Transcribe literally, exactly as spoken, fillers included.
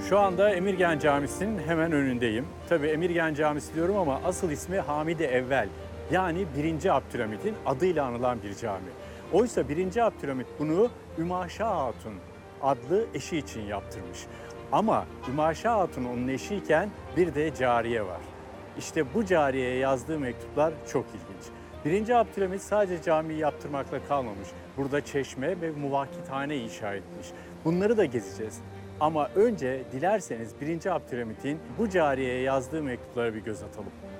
Şu anda Emirgan Camisi'nin hemen önündeyim. Tabii Emirgan Camisi diyorum ama asıl ismi Hamid-i Evvel. Yani birinci. Abdülhamid'in adıyla anılan bir cami. Oysa birinci. Abdülhamid bunu Ümaşa Hatun adlı eşi için yaptırmış. Ama Ümaşa Hatun onun eşiyken bir de cariye var. İşte bu cariyeye yazdığı mektuplar çok ilginç. birinci. Abdülhamid sadece camiyi yaptırmakla kalmamış. Burada çeşme ve muvakkithane inşa etmiş. Bunları da gezeceğiz. Ama önce dilerseniz birinci. Abdülhamid'in bu cariyeye yazdığı mektuplara bir göz atalım.